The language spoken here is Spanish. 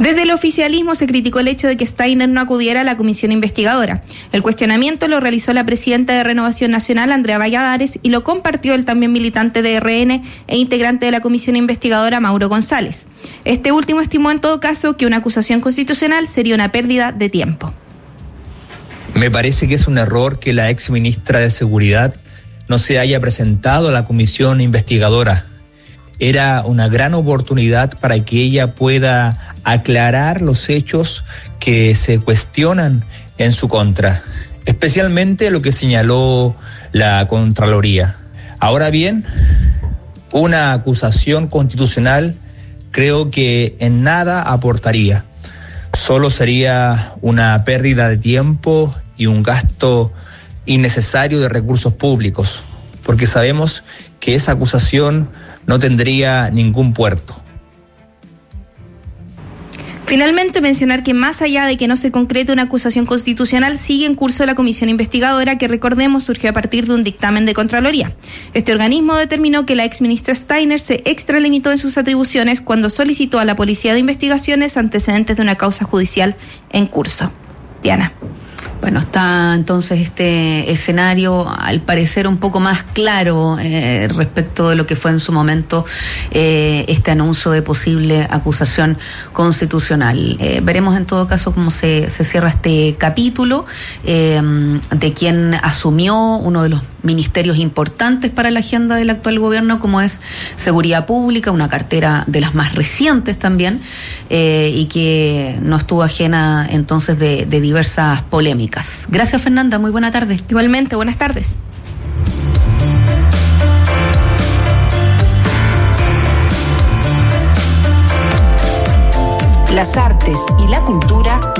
Desde el oficialismo se criticó el hecho de que Steiner no acudiera a la comisión investigadora. El cuestionamiento lo realizó la presidenta de Renovación Nacional, Andrea Valladares, y lo compartió el también militante de RN e integrante de la comisión investigadora, Mauro González. Este último estimó en todo caso que una acusación constitucional sería una pérdida de tiempo. Me parece que es un error que la ex ministra de Seguridad no se haya presentado a la comisión investigadora. Era una gran oportunidad para que ella pueda aclarar los hechos que se cuestionan en su contra, especialmente lo que señaló la Contraloría. Ahora bien, una acusación constitucional creo que en nada aportaría. Solo sería una pérdida de tiempo y un gasto innecesario de recursos públicos, porque sabemos que esa acusación no tendría ningún puerto. Finalmente, mencionar que más allá de que no se concrete una acusación constitucional, sigue en curso la comisión investigadora que, recordemos, surgió a partir de un dictamen de Contraloría. Este organismo determinó que la exministra Steiner se extralimitó en sus atribuciones cuando solicitó a la Policía de Investigaciones antecedentes de una causa judicial en curso. Diana. Bueno, está entonces este escenario al parecer un poco más claro respecto de lo que fue en su momento este anuncio de posible acusación constitucional. Veremos en todo caso cómo se cierra este capítulo de quien asumió uno de los ministerios importantes para la agenda del actual gobierno, como es Seguridad Pública, una cartera de las más recientes también, y que no estuvo ajena entonces de diversas polémicas. Gracias, Fernanda, muy buena tarde. Igualmente, buenas tardes. Las artes y la cultura